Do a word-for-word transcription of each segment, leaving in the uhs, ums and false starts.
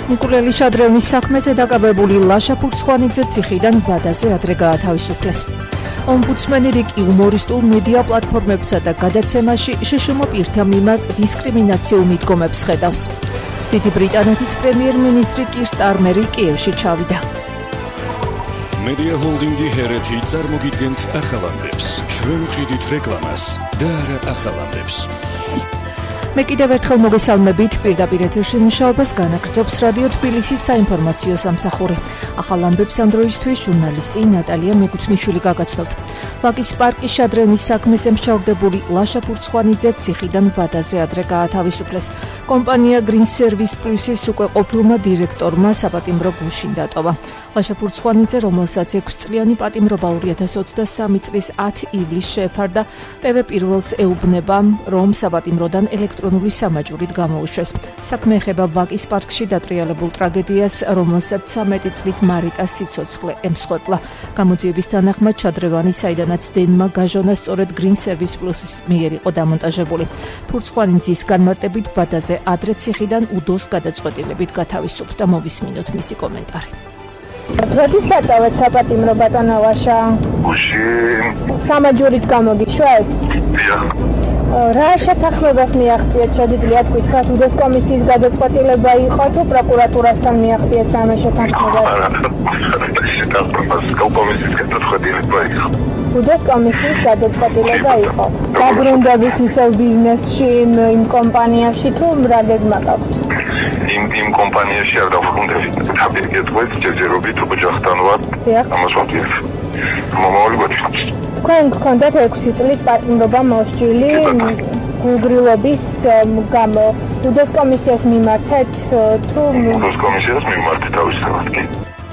მიკულელი შადრევნის საქმეზე დაკავებული ლაშა ფურცხვანიძე ციხიდან ვადაზე ადრე გაათავისუფლეს. ომბუდსმენი რიგ იუმორისტულ მედია პლატფორმებსა და გადაცემაში შშმ პირთა მიმართ დისკრიმინაციულ მიდგომებს ხედავს. დიდი ბრიტანეთის პრემიერ-მინისტრი კირ სტარმერი კიევში ჩავიდა. მედია ჰოლდინგი ჰერეთი წარმოგიდგენთ ახალამდებს. ჩვენ ვყიდით რეკლამას და არა ახალამდებს. მე კიდევ ერთხელ მოგესალმებით, პირდაპირ ეთერში მუშაობას განაგრძობს რადიო თბილისის საინფორმაციო სამსახური. ახალ ამბებს ამ დროისთვის ჟურნალისტი ნატალია მეკუთვნიშვილი გაგაცნობთ. ვაკის პარკის შადრევნის საქმეზე მშავდებული ლაშა ფურცხვანიძე ციხიდან ვადაზე ადრე გაათავისუფლეს. კომპანია Green Service Plus-ის უკვე ყოფილმა დირექტორმა საპატიმრო გულში დატოვა. ლაშა ფურცხვანიძე, რომელსაც ექვსი წლიანი პატიმრობა ორი ათას ოცდასამი წლის ათი ივლისს შეეფარდა, ტევ პირველს ეუბნება, რომ საპატიმროდან ელექტრონული სამაჯურით გამოუშვეს. საქმე ეხება ვაკის პარკში დატრიალებულ ტრაგედიას, რომელსაც სამეტი წლის მარიტა სიცოცხლე ემსხვერპლა. გამოძიების თანახმად შადრევანი, საიდანაც დენმა გაჟონა სწორედ Green Service Plus-ის მიერ იყო დამონტაჟებული. ფურცხვანიძის განმარტებით ვადაზე ადრე ციხიდან უდოს გადაწყვეტილებით გათავისუფლდა. მოვისმინოთ მისი კომენტარი. როდის დატოვეთ საპატიმრო ბატონო ლაშა? უში. სამაჯურით გამოგიშვეს? დიახ. რა შეთანხმებას მიაღწიეთ, შეგიძლიათ გითხრათ, უდოს კომისიის გადაწყვეტილება იყო თუ პროკურატურასთან მიაღწიეთ რამე შეთანხმებას? შეთანხმებას კომისიის გადაწყვეტილება იყო. უდოს კომისიის გადაწყვეტილება იყო. დაბრუნდებით ისევ ბიზნესში, იმ კომპანიაში თუ რა გეგმა გაქვთ? იმ იმ კომპანიაში არ დავბრუნდებით. დაბირგეთვით ჯერჯერობით ოჯახთან ვარ. ამას ვამბობ. მომავალი გვაჩვენებს. თქვენ გქონდათ ექვსი წლით პატიმრობა მოსჯილი გულგრილობის გამო. უდოს კომისიას მიმართეთ თუ უდოს კომისიას მიმართეთ თავისთავად კი.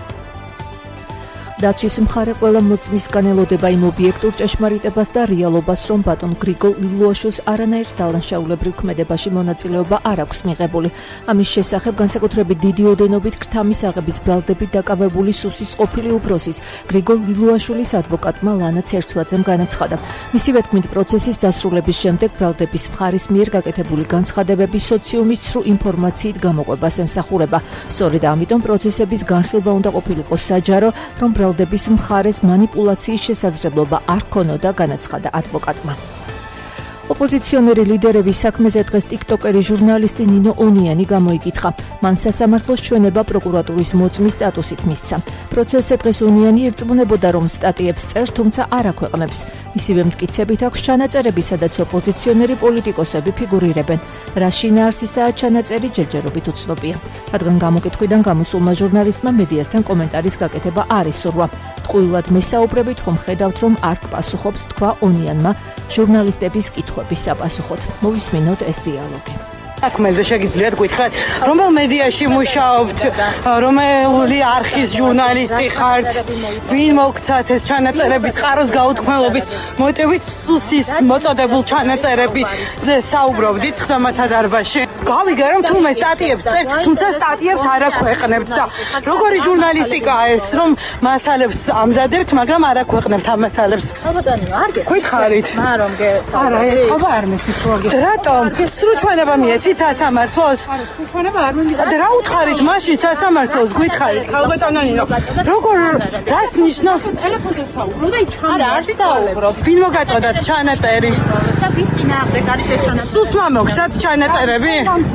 დაჩის მხარე ყველა მოწმისგან ელოდება იმ ობიექტურ ჭეშმარიტებას და რეალობას, რომ ბატონ გრიგოლ ილუაშვილს არანაირ დალანშაულებრივ ქმედებაში მონაწილეობა არ აქვს მიღებული. ამის შესახებ განსაკუთრებით დიდი ოდენობით ქრთამის აღების ბრალდებით დაკავებული სუსის ყოფილი უფროსის გრიგოლ ილუაშვილის ადვოკატმა ლანა ცერცვაძემ განაცხადა. მისივე თქმით, პროცესის დასრულების შემდეგ ბრალდების მხარის მიერ გაკეთებული განცხადებები სოციუმის ცრუ ინფორმაციით გამოყვებას ემსახურება. სწორედ ამიტომ პროცესების განხილვა უნდა ყოფილიყო საჯარო, რომ ბრალდების მხარეს მანიპულაციის შესაძლებლობა არ ქონოდა, განაცხადა ადვოკატმა. ოპოზიციონერი ლიდერების საქმეზე დღეს ტიკტოკერი ჟურნალისტი ნინო ონიანი გამოიკითხა. მან სასამართლოს ჩვენება პროკურატურის მოწმის სტატუსით მისცა. პროცესზე დღეს ონიანი ერწმუნებოდა, რომ სტატიებს წერს, თუმცა არ აქვეყნებს. მისივე მტკიცებით აქვს ჩანაწერები, სადაც ოპოზიციონერი პოლიტიკოსები ფიგურირებენ. რა შინაარსისაა ჩანაწერი, ჯერჯერობით უცნობია. რადგან გამოკითხვიდან გამოსულმა ჟურნალისტმა მედიასთან კომენტარის გაკეთება არ ისურვა. ტყუილად მესაუბრებით, ხომ ხედავთ, რომ არ გპასუხობთ, თქვა ონიანმა ჟურნალისტების კითხვების საპასუხოდ. მოვისმინოთ ეს დიალოგი. საქმეზე შეგიძლიათ გითხრათ, რომელ მედიაში მუშაობთ, რომელი არხის ჟურნალისტი ხართ, ვინ მოგცათ ეს ჩანაწერები წყაროს გაუთქმელობის მოტივით სუსის მოწოდებულ ჩანაწერებზე საუბრობდით ხდომათა დარბაზში. გავიგე, რომ თუმე სტატიებს წერთ, თუმცა სტატიებს არ აქვეყნებთ და როგორი ჟურნალისტიკაა ეს, რომ მასალებს ამზადებთ, მაგრამ არ აქვეყნებთ ამ მასალებს. ალბათანო, არ გესმის. გითხარით. არა, მგე. არა, ეხლა არ მესმის რა გესმის. რატომ? სრუჩვენება მიეცით სასამართლოს? არა, სრუჩვენება არ მომიგა. და რა უთხარით მაშინ სასამართლოს გითხარით, ხალბატონო ნინო? როგორ რას ნიშნავს? ტელეფონზე საუბრო და იჩხარ. არა, არ საუბრო. ვინ მოგაწოდათ ჩანაწერი? და ვის წინააღმდეგ არის ეს ჩანაწერი? სუსმა მოგცათ ჩანაწერები?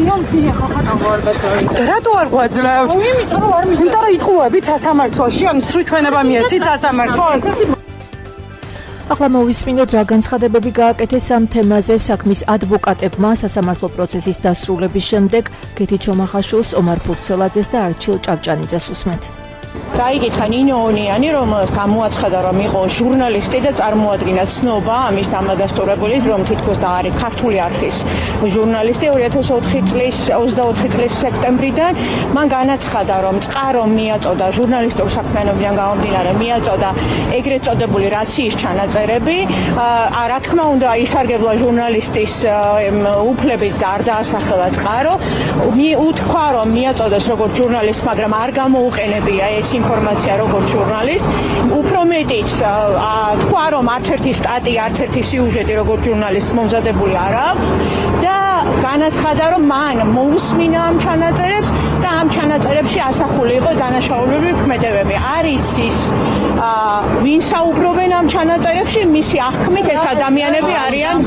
რატო არ გვაძლევთ? იმიტომ რომ არ მიგე. იმიტომ რომ იტყუებით სასამართლოში, ან სრუჩვენება მიეცით სასამართლოს? ახლა მოვისმინოთ, რა განცხადებები გააკეთეს ამ თემაზე საქმის ადვოკატებმა სასამართლო პროცესის დასრულების შემდეგ. კეთი ჩომახაშვილს, ომარ ფურცელაძეს და არჩილ ჭავჭანიძეს უსმენთ. გაიგითხა ნინო ონიანი, რომელს გამოაცხადა, რომ იყო ჟურნალისტი და წარმოადგინა ცნობა ამის დამადასტურებელი, რომ თითქოს და არის ქართული არხის ჟურნალისტი ორი ათას ოთხი წლის ოცდაოთხი წლის სექტემბრიდან. მან განაცხადა, რომ წყარო მიაწოდა ჟურნალისტურ საქმიანობიდან გამომდინარე მიაწოდა ეგრეთ წოდებული რაციის ჩანაწერები. რა თქმა უნდა, ისარგებლა ჟურნალისტის უფლებით და არ დაასახელა წყარო. უთქვა, რომ მიაწოდეს როგორც ჟურნალისტ, მაგრამ არ გამოუყენებია ეს ინფორმაცია როგორც ჟურნალისტ. უფრო მეტიც თქვა, რომ არც ერთი სტატია, არც ერთი სიუჟეტი როგორც ჟურნალისტს მომზადებული არ აქვს და განაცხადა, რომ მან მოусმინა ამ ჩანაწერებს და ამ ამ ჩანაწერებში ასახული იყო დანაშაულებრივი ქმედებები. არ იცის ვინ საუბრობენ ამ ჩანაწერებში, მისი აღქმით ეს ადამიანები არიან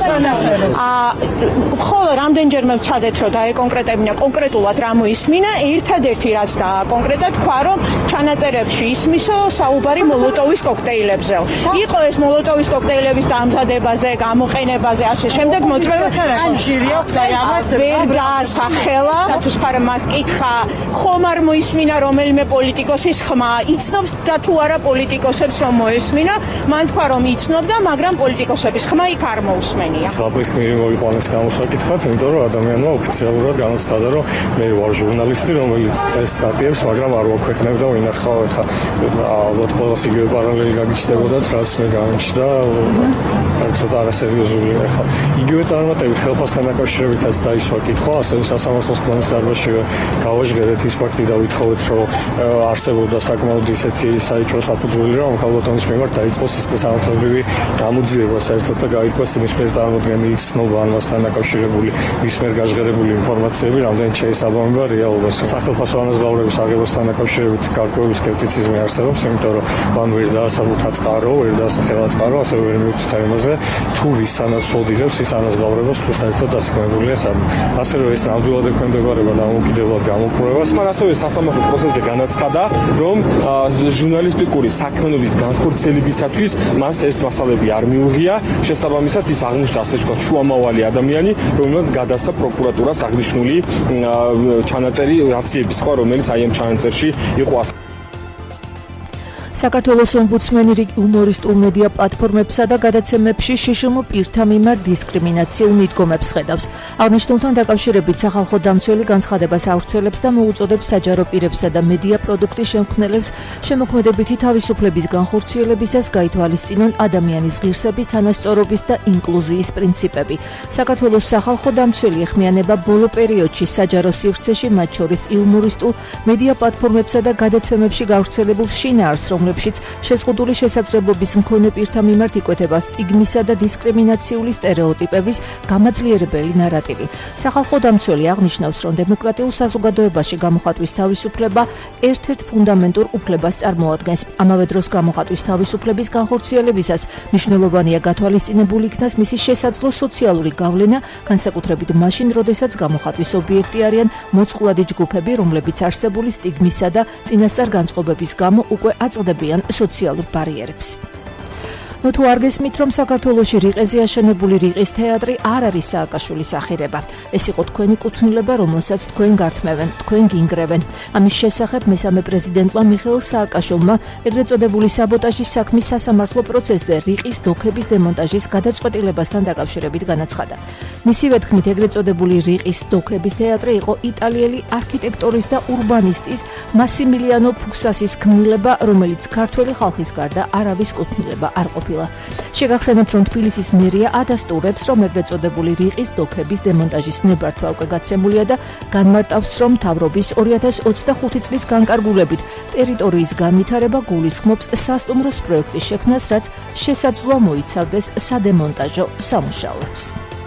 ხოლო რამდენჯერმე ვცადეთ რომ დაეკონკრეტებინა კონკრეტულად რა მოისმინა, ერთადერთი რაც დააკონკრეტა თქვა რომ ჩანაწერებში ისმისო საუბარი მოლოტოვის კოქტეილებზე. იყო ეს მოლოტოვის კოქტეილების დამზადებაზე, გამოყენებაზე, ასე შემდეგ მოწმება ჟირი აქვს აი ამას ვერ დაასახელა. თუ სფარმას კითხა ხომ არ მოისმინა რომელიმე პოლიტიკოსის ხმა, იცნობს და თუ არა პოლიტიკოსებს რომ მოესმინა, მან თქვა რომ იცნობდა, მაგრამ პოლიტიკოსების ხმა იქ არ მოусმენია. საფის მიერ მოიყვანეს გამოსაკითხად, იმიტომ რომ ადამიანმა ოფიციალურად განაცხადა რომ მე ვარ ჟურნალისტი, რომელიც წეს სტატიებს, მაგრამ არ ვაქვეყნებ და ვინახავ ხა ალბათ ყოველს იგივე პარალელი გაგიჩნდებოდათ, რაც მე გამიჩნდა, ცოტა არასერიოზულია ხა. იგივე წარმატებით ხელფასთან დაკავშირებითაც დაისვა კითხვა, ასევე სასამართლოს ქონის დარბაზში გავაჟღერეთ ის ფაქტი და ვითხოვეთ, რომ არსებობდა საკმაოდ ისეთი საერთო საფუძველი, რომ ქალბატონის მიმართ დაიწყოს სისხლისამართლებრივი გამოძიება საერთოდ და გაიქვას მის მიერ წარმოქმნილი ცნობა ან მასთან დაკავშირებული მის მიერ გაჟღერებული ინფორმაციები, რამდენიც შეესაბამება რეალობას. სახელმწიფო ანაზღაურების აღებასთან დაკავშირებით გარკვეული სკეპტიციზმი არსებობს, იმიტომ რომ მან ვერ დაასაბუთა წყარო, ვერ დაასახელა წყარო, ასევე ვერ მიუთითა იმაზე, თუ ვის სანაცვლოდირებს ის ანაზღაურებას თუ საერთოდ დასაქმებულია სამ. ასე რომ ეს ნამდვილად ექვემდებარება დამოუკიდებლად გამოკვლევას. მან ასევე სასამართლო პროცესზე განაცხადა, რომ ჟურნალისტიკური საქმიანობის განხორციელებისათვის მას ეს მასალები არ მიუღია. შესაბამისად ის აღნიშნა ასე ვთქვათ შუამავალი ადამიანი, რომელსაც გადასცა პროკურატურას აღნიშნული ჩანაწერი რაციების სხვა, რომელიც აი ამ ჩანაწერში იყო. საქართველოს ომბუდსმენი იუმორისტულ მედია პლატფორმებსა და გადაცემებში შშმ პირთა მიმართ დისკრიმინაციულ მიდგომებს ხედავს. აღნიშნულთან დაკავშირებით სახალხო დამცველი განცხადებას ავრცელებს და მოუწოდებს საჯარო პირებსა და მედია პროდუქტის შემქმნელებს შემოქმედებითი თავისუფლების განხორციელებისას გაითვალისწინონ ადამიანის ღირსების, თანასწორობის და ინკლუზიის პრინციპები. საქართველოს სახალხო დამცველი ეხმიანება ბოლო პერიოდში საჯარო სივრცეში, მათ შორის იუმორისტულ მედია პლატფორმებსა და გადაცემებში გავრცელებულ შინაარსს, რომლებშიც შეზღუდული შესაძლებლობის მქონე პირთა მიმართ იკვეთება სტიგმისა და დისკრიმინაციული სტერეოტიპების გამაძლიერებელი ნარატივი. სახალხო დამცველი აღნიშნავს, რომ დემოკრატიულ საზოგადოებაში გამოხატვის თავისუფლება ერთ-ერთ ფუნდამენტურ უფლებას წარმოადგენს. ამავე დროს გამოხატვის თავისუფლების განხორციელებისას მნიშვნელოვანია გათვალისწინებული იქნას მისი შესაძლო სოციალური გავლენა, განსაკუთრებით მაშინ, როდესაც გამოხატვის ობიექტი არიან მოწყვლადი ჯგუფები, რომლებიც არსებული სტიგმისა და წინასწარ განწყობების გამო უკვე აწყდებიან სოციალურ ბარიერებს. ნუ თუ არ გესმით, რომ საქართველოში რიყეზე აშენებული რიყის თეატრი არ არის სააკაშვილის ახირება. ეს იყო თქვენი კუთვნილება, რომელსაც თქვენ გართმევენ, თქვენ გინგრევენ. ამის შესახებ მესამე პრეზიდენტმა მიხეილ სააკაშვილმა ეგრეთ წოდებული საბოტაჟის საქმის სასამართლო პროცესზე რიყის დოქების დემონტაჟის გადაწყვეტილებასთან დაკავშირებით განაცხადა. მისივე თქმით, ეგრეთ წოდებული რიყის დოქების თეატრი იყო იტალიელი არქიტექტორის და ურბანისტის მასიმილიანო ფუქსასის ქმნილება, რომელიც ქართველი ხალხის გარდა არავის კუთვნილება არ ყოფილა. შეგახსენებთ, რომ თბილისის მერია ადასტურებს, რომ ეგრეთ წოდებული რიყის დოქების დემონტაჟის ნებართვა უკვე გაცემულია და განმარტავს, რომ მთავრობის ორი ათას ოცდახუთი წლის განკარგულებით ტერიტორიის განვითარება გულისხმობს სასტუმროს პროექტის შექმნას, რაც შესაძლოა მოიცავდეს სადემონტაჟო სამუშაოებს.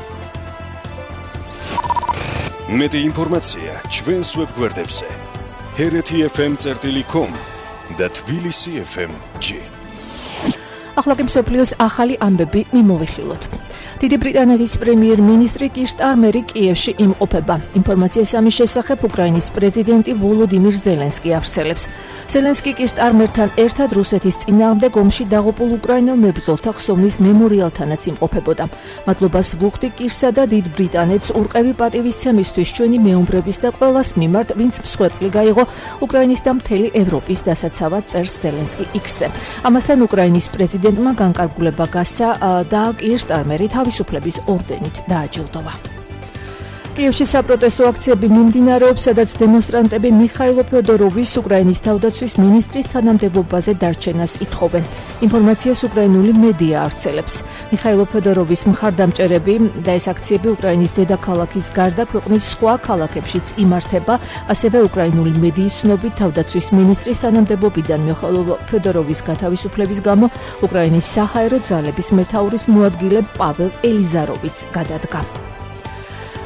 მეტი ინფორმაცია ჩვენს ვებგვერდებზე ჰერეთი ეფ ემ წერტილი კომ და თბილისი ეფ ემ ჯი. ახლა კი მსოფლიოს ახალი ამბები მიმოვიხილოთ. დიდი ბრიტანეთის პრემიერ-მინისტრი კირ სტარმერი კიევში იმყოფება. ინფორმაციას ამის შესახებ უკრაინის პრეზიდენტი ვოლოდიმირ ზელენსკი ავრცელებს. ზელენსკი კირ სტარმერთან ერთად რუსეთის წინააღმდეგ ომში დაღუპულ უკრაინელ მებრძოლთა ხსოვნის მემორიალთანაც იმყოფებოდა. მადლობას ვუხდი კირსა და დიდ ბრიტანეთს ურყევი პატივისცემისთვის ჩვენი მეომრების და ყველას მიმართ, ვინც მსხვერპლი გაიღო უკრაინის და მთელი ევროპის დასაცავად, წერს ზელენსკი იქსზე. ამასთან უკრაინის პრეზიდენტმა განკარგულება გასცა და კირ სტარმერი თავისუფლების ორდენით დააჯილდოვა. კიევში საპროტესტო აქციები მიმდინარეობს, სადაც დემონსტრანტები მიხაილო ფედოროვის, უკრაინის თავდაცვის მინისტრის თანამდებობაზე დარჩენას ითხოვენ. ინფორმაციას უკრაინული მედია ავრცელებს. მიხაილო ფედოროვის მხარდამჭერები და ეს აქციები უკრაინის დედაქალაქის გარდა ქვეყნის სხვა ქალაქებშიც იმართება, ასევე უკრაინული მედიის ცნობით თავდაცვის მინისტრის თანამდებობიდან მიხაილო ფედოროვის გათავისუფლების გამო უკრაინის საჰაერო ძალების მეთაურის მოადგილე პაվել ელიზაროვიც გადადგა.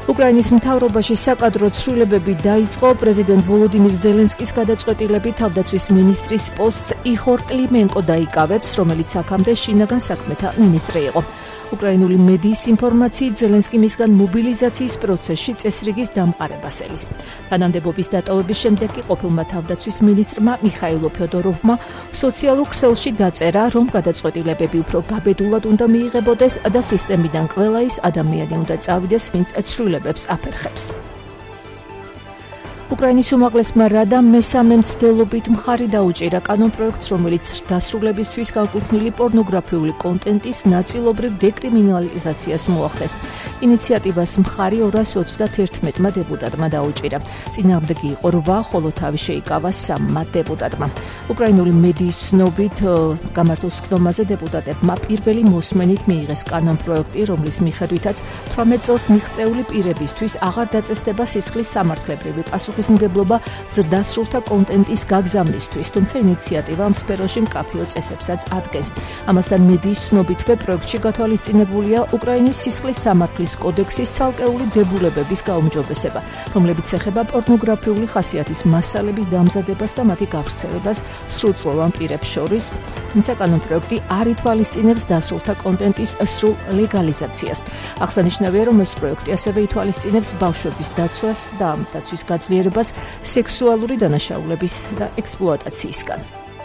უკრაინის მთავრობაში საკადრო ცვლილებები დაიწყო. პრეზიდენტ ვოლოდიმირ ზელენსკის გადაწყვეტილებით თავდაცვის მინისტრის პოსტს იჰორ კლიმენკო დაიკავებს, რომელიც აქამდე შინაგან საქმეთა მინისტრი იყო. უკრაინული მედიის ინფორმაციით ზელენსკი მისგან მობილიზაციის პროცესში წესრიგის დამყარებას ელის. თანამდებობის დატოვების შემდეგ კი ყოფილმა თავდაცვის მინისტრმა მიხაილო ფიოდოროვმა სოციალურ ქსელში დაწერა, რომ გადაწყვეტილებები უფრო გაბედულად უნდა მიიღებოდეს და სისტემიდან ყველა ის ადამიანი უნდა წავიდეს, ვინც ცვლილებებს აფერხებს. უკრაინის უმაღლესმა რადამ მესამე მცდელობით მხარი დაუჭირა კანონპროექტს, რომელიც დასრულებისთვის განკუთვნილი პორნოგრაფიული კონტენტის ნაწილობრივ დეკრიმინალიზაციას მოახდენს. ინიციატივას მხარი ორას ოცდაათმა დეპუტატმა დაუჭირა. წინააღმდეგი იყო რვა, ხოლო თავი შეიკავა სამმა დეპუტატმა. უკრაინული მედიის ცნობით გამართულ სხდომაზე დეპუტატებმა პირველი მოსმენით მიიღეს კანონპროექტი, რომლის მიხედვითაც თვრამეტ წელს მიღწეული პირებისთვის აღარ დაწესდება სისხლის სამართლებრივი პასუხისმგებლობა ზრდასრულთა კონტენტის გაგზავნისთვის, თუმცა ინიციატივა ამ სფეროში მკაფიო წესებსაც ადგენს. ამასთან მედიის ცნობითვე პროექტში გათვალისწინებულია უკრაინის სისხლის სამართლის კოდექსის ცალკეული დებულებების გაუმჯობესება, რომლებიც ეხება პორნოგრაფიული ხასიათის მასალების დამზადებას და მათი გავრცელებას სრულწლოვან პირებს შორის, თუმცა კანონპროექტი არ ითვალისწინებს დასრულთა კონტენტის სრულ ლეგალიზაციას. აღსანიშნავია, რომ ეს პროექტი ასევე ითვალისწინებს ბავშვების დაცვას და ამ დაცვის გაძლიერებას სექსუალური დანაშაულების და ექსპლუატაციისგან.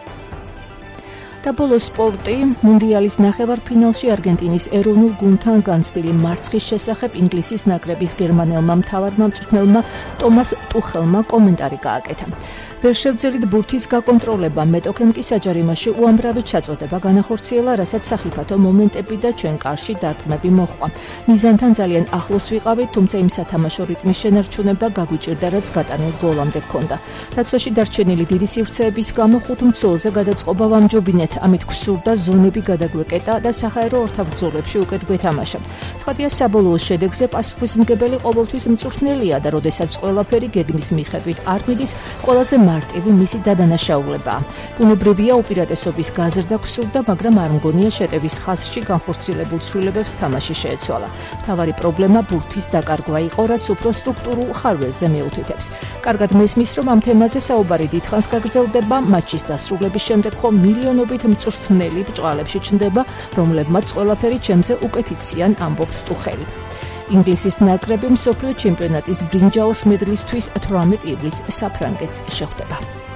და ბოლოს სპორტი. მუნდიალის ნახევარფინალში არგენტინის ეროვნულ გუნდთან განცდილი მარცხის შესახებ ინგლისის ნაკრების გერმანელმა მთავარმამწვრთნელმა ტომას ტუხელმა კომენტარი გააკეთა. ვერ შევძელით ბურთის გაკონტროლება, მეტოქემ კი საჯარიმოში უამრავი ჩაწოდება განახორციელა, რასაც სახიფათო მომენტები და ჩვენ კარში დარტყმები მოჰყვა. მიზანთან ძალიან ახლოს ვიყავით, თუმცა იმ სათამაშო რიტმის შენარჩუნება გაგვიჭირდა, რაც გატანილ გოლამდე ჰქონდა. დაცვაში დარჩენილი დიდი სივრცეების გამო ხუთ მცველზე გადაწყობა ვამჯობინეთ, ამით გვსურდა ზონები გადაგვეკეტა და საჰაერო ორთაბრძოლებში უკეთ გვეთამაშა. ცხადია, საბოლოო შედეგზე პასუხისმგებელი ყოველთვის მწვრთნელია და როდესაც ყველაფერი გეგმის მიხედვით არ მიდის, ყველაზე მარტივი მისი დადანაშაულებაა. ბუნებრივია უპირატესობის გაზრდა გვსურდა, მაგრამ არ მგონია შეტევის ხაზში განხორციელებულ ცვლილებებს თამაში შეეცვალა. მთავარი პრობლემა ბურთის დაკარგვა იყო, რაც უფრო სტრუქტურულ ხარვეზზე მიუთითებს. კარგად მესმის, რომ ამ თემაზე საუბარი დიდხანს გაგრძელდება, მატჩის დასრულების შემდეგ ხომ მილიონობით მწვრთნელი ბრჭყალებში ჩნდება, რომლებმაც ყველაფერი ჩემზე უკეთიციან, ამბობს ტუხელი. ინგლისის ნაკრები მსოფლიო ჩემპიონატის ბრინჯაოს მედლისთვის თვრამეტ ივლისს საფრანგეთს შეხვდება.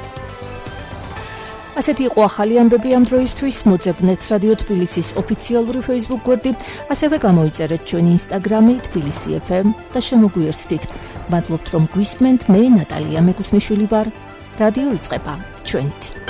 ასეთი იყო ახალი ამბები ამ დროისთვის. მოძებნეთ რადიო თბილისის ოფიციალური Facebook გვერდი, ასევე გამოიწერეთ ჩვენი Instagram-ი თბილისი ეფ ემ და შემოგვიერთდით. მადლობთ რომ გვისმენთ, მე ნატალია მეკუთნიშვილი ვარ. რადიო იწყება ჩვენით.